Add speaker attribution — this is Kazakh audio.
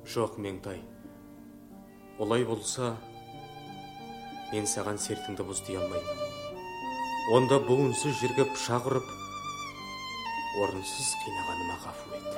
Speaker 1: Жоқ, Меңтай. Олай болса, мен саған сертіңді бұз дей алмаймын. Онда буынсыз жерге пышақ ұрып, орынсыз қинағаныма ғафу ет.